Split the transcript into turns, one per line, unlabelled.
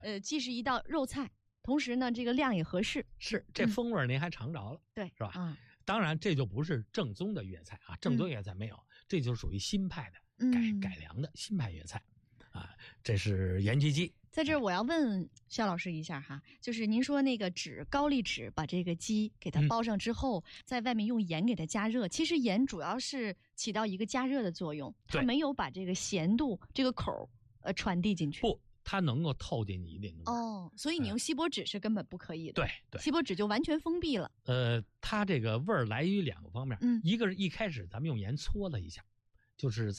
既是一道肉菜，同时呢这个量也合适。
是，这风味您还尝着了，
对，
是吧？当然这就不是正宗的粤菜啊，正宗粤菜没有，这就属于新派的改良的新派粤菜啊。这是盐焗鸡。
在这儿我要问肖老师一下哈，就是您说那个高丽纸把这个鸡给它包上之后，在外面用盐给它加热，其实盐主要是起到一个加热的作用，它没有把这个咸度这个口传递进去。
不，它能够透进你一定的
味所以你用锡箔纸是根本不可以的。
对，
锡箔纸就完全封闭了。
它这个味儿来于2个方面，一个是一开始咱们用盐搓了一下，就是